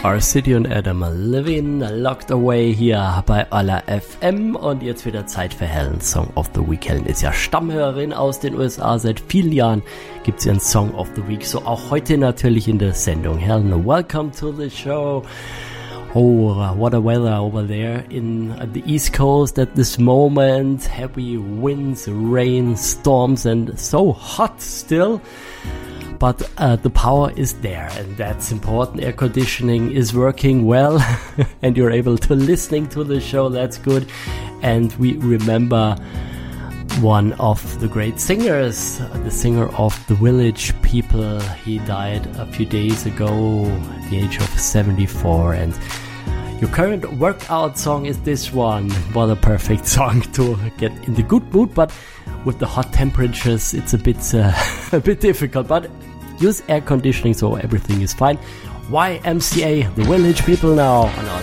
R-City und Adam Levine, Locked Away hier bei Olla FM und jetzt wieder Zeit für Helen. Song of the Week. Helen ist ja Stammhörerin aus den USA. Seit vielen Jahren gibt es ihren Song of the Week. So auch heute natürlich in der Sendung. Helen, welcome to the show. Oh, what a weather over there in the East Coast at this moment. Heavy winds, rain, storms and so hot still. But the power is there and that's important. Air conditioning is working well and you're able to listening to the show. That's good. And we remember one of the great singers, the singer of The Village People. He died a few days ago at the age of 74. And your current workout song is this one. What a perfect song to get in the good mood. But with the hot temperatures, it's a bit difficult. But use air conditioning so everything is fine. YMCA, The Village People now on our